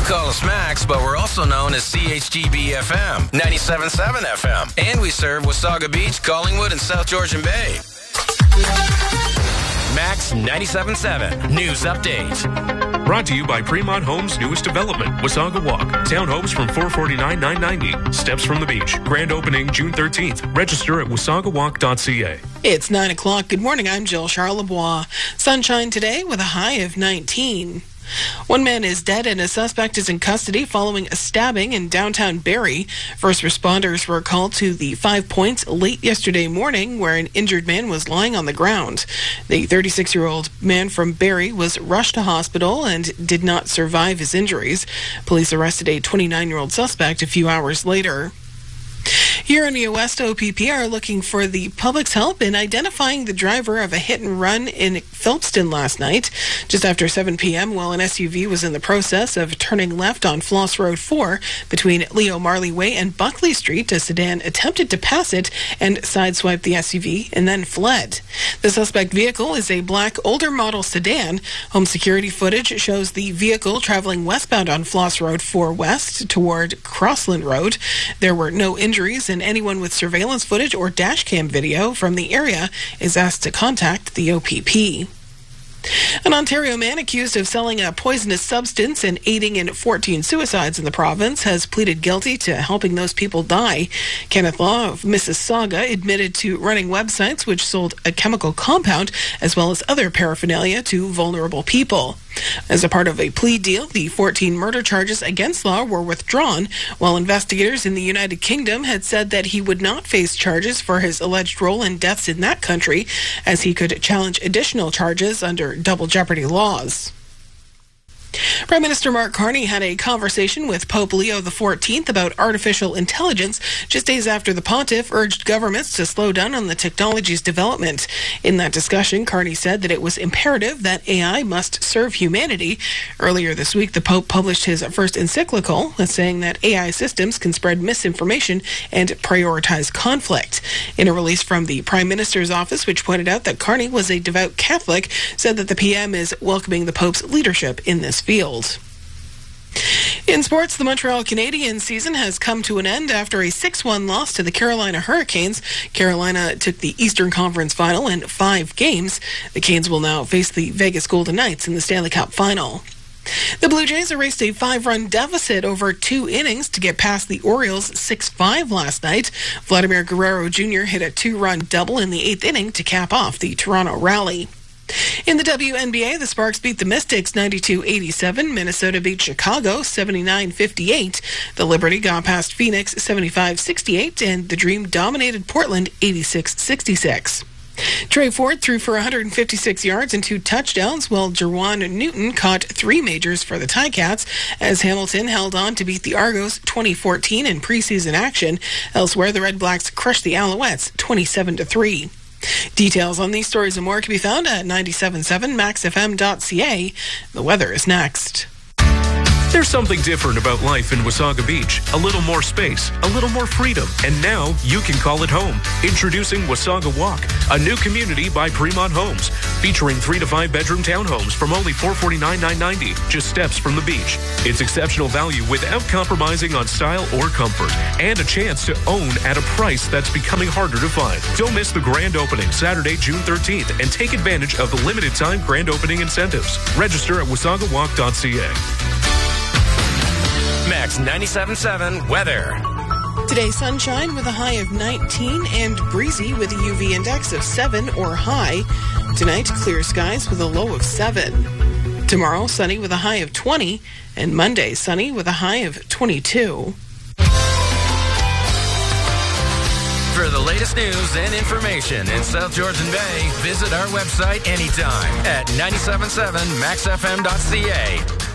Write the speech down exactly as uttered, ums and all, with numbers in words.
call us Max, but we're also known as C H G B F M, ninety-seven point seven F M. And we serve Wasaga Beach, Collingwood, and South Georgian Bay. Max ninety-seven point seven News Update. Brought to you by Fremont Homes' newest development, Wasaga Walk. Townhomes from four forty-nine nine ninety. Steps from the beach. Grand opening June thirteenth. Register at wasaga walk dot c a. It's nine o'clock. Good morning. I'm Jill Charlebois. Sunshine today with a high of nineteen. One man is dead and a suspect is in custody following a stabbing in downtown Barrie. First responders were called to the Five Points late yesterday morning where an injured man was lying on the ground. The thirty-six-year-old man from Barrie was rushed to hospital and did not survive his injuries. Police arrested a twenty-nine-year-old suspect a few hours later. Here in the West, O P P are looking for the public's help in identifying the driver of a hit and run in Phillipston last night. Just after seven p.m., while an S U V was in the process of turning left on Floss Road four between Leo Marley Way and Buckley Street, a sedan attempted to pass it and sideswiped the S U V and then fled. The suspect vehicle is a black older model sedan. Home security footage shows the vehicle traveling westbound on Floss Road four West toward Crossland Road. There were no injuries, and anyone with surveillance footage or dash cam video from the area is asked to contact the O P P. An Ontario man accused of selling a poisonous substance and aiding in fourteen suicides in the province has pleaded guilty to helping those people die. Kenneth Law of Mississauga admitted to running websites which sold a chemical compound as well as other paraphernalia to vulnerable people. As a part of a plea deal, the fourteen murder charges against Law were withdrawn, while investigators in the United Kingdom had said that he would not face charges for his alleged role in deaths in that country, as he could challenge additional charges under double jeopardy laws. Prime Minister Mark Carney had a conversation with Pope Leo the fourteenth about artificial intelligence just days after the pontiff urged governments to slow down on the technology's development. In that discussion, Carney said that it was imperative that A I must serve humanity. Earlier this week, the Pope published his first encyclical saying that A I systems can spread misinformation and prioritize conflict. In a release from the Prime Minister's office, which pointed out that Carney was a devout Catholic, said that the P M is welcoming the Pope's leadership in this field. In sports, the Montreal Canadiens season has come to an end after a six one loss to the Carolina Hurricanes. Carolina took the Eastern Conference Final in five games. The Canes will now face the Vegas Golden Knights in the Stanley Cup Final. The Blue Jays erased a five-run deficit over two innings to get past the Orioles six five last night. Vladimir Guerrero Junior hit a two-run double in the eighth inning to cap off the Toronto rally. In the W N B A, the Sparks beat the Mystics ninety-two eighty-seven. Minnesota beat Chicago seventy-nine fifty-eight. The Liberty got past Phoenix seventy-five sixty-eight, and the Dream dominated Portland eighty-six sixty-six. Trey Ford threw for one hundred fifty-six yards and two touchdowns, while Jerwan Newton caught three majors for the Ticats as Hamilton held on to beat the Argos twenty fourteen in preseason action. Elsewhere, the Red Blacks crushed the Alouettes twenty-seven to three. Details on these stories and more can be found at ninety-seven point seven max f m dot c a. The weather is next. There's something different about life in Wasaga Beach. A little more space, a little more freedom, and now you can call it home. Introducing Wasaga Walk, a new community by Fremont Homes, featuring three to five bedroom townhomes from only four forty-nine nine ninety, just steps from the beach. It's exceptional value without compromising on style or comfort, and a chance to own at a price that's becoming harder to find. Don't miss the grand opening Saturday, June thirteenth, and take advantage of the limited time grand opening incentives. Register at wasaga walk dot c a. Max ninety-seven point seven weather. Today, sunshine with a high of nineteen and breezy with a U V index of seven or high. Tonight, clear skies with a low of seven. Tomorrow, sunny with a high of twenty, and Monday, sunny with a high of twenty-two. For the latest news and information in South Georgian Bay, visit our website anytime at ninety-seven point seven max f m dot c a.